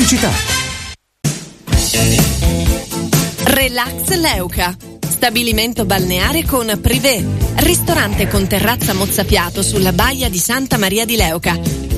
pubblicità. Relax Leuca. Stabilimento balneare con privé. Ristorante con terrazza mozzafiato sulla baia di Santa Maria di Leuca.